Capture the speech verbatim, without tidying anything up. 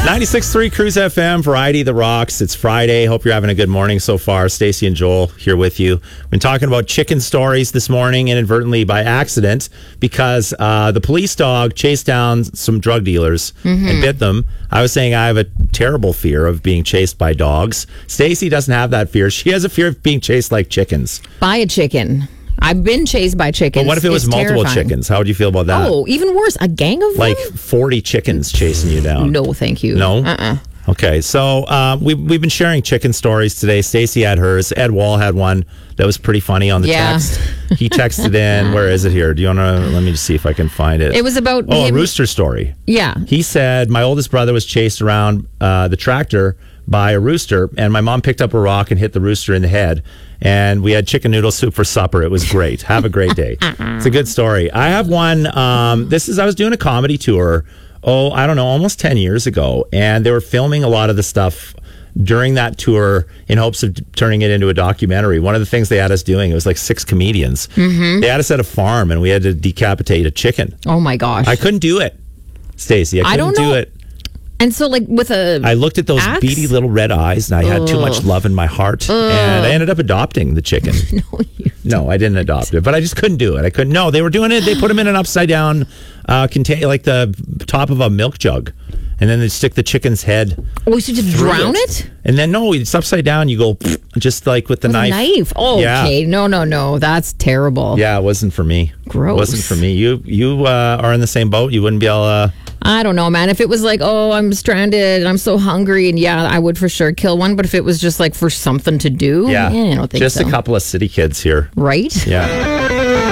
ninety-six point three Cruise F M, Variety of the Rocks. It's Friday. Hope you're having a good morning so far. Stacey and Joel here with you. We've been talking about chicken stories this morning, inadvertently by accident, because uh, the police dog chased down some drug dealers mm-hmm. and bit them. I was saying I have a terrible fear of being chased by dogs. Stacey doesn't have that fear. She has a fear of being chased like chickens. By a chicken. I've been chased by chickens. But what if it was it's multiple terrifying. chickens? How would you feel about that? Oh, even worse. A gang of Like them? forty chickens chasing you down. No, thank you. No? Uh-uh. Okay, so um, we, we've been sharing chicken stories today. Stacey had hers. Ed Wall had one that was pretty funny on the Yeah. text. He texted in. Where is it here? Do you want to, let me just see if I can find it. It was about Oh, him. a rooster story. Yeah. He said, my oldest brother was chased around uh, the tractor by a rooster, and my mom picked up a rock and hit the rooster in the head. And we had chicken noodle soup for supper. It was great. Have a great day. It's a good story. I have one. Um, this is, I was doing a comedy tour, oh, I don't know, almost ten years ago. And they were filming a lot of the stuff during that tour in hopes of turning it into a documentary. One of the things they had us doing, it was like six comedians. Mm-hmm. They had us at a farm, and we had to decapitate a chicken. Oh, my gosh. I couldn't do it, Stacey. I couldn't I don't do know. it. And so, like, with a I looked at those axe? beady little red eyes, and I had too much love in my heart, and I ended up adopting the chicken. no, you No, I didn't adopt it, but I just couldn't do it. I couldn't. No, they were doing it. They put them in an upside down uh, contain, like the top of a milk jug, and then they stick the chicken's head. Oh, so just through drown it? And then no, it's upside down. You go just like with the With knife. a knife? Oh, Yeah. okay. No, no, no. That's terrible. Yeah, it wasn't for me. Gross. It wasn't for me. You you uh, are in the same boat. You wouldn't be able to. I don't know, man. If it was like, oh, I'm stranded and I'm so hungry, and yeah, I would for sure kill one. But if it was just like for something to do, Yeah, eh, I don't think just so. a couple of city kids here. Right? Yeah.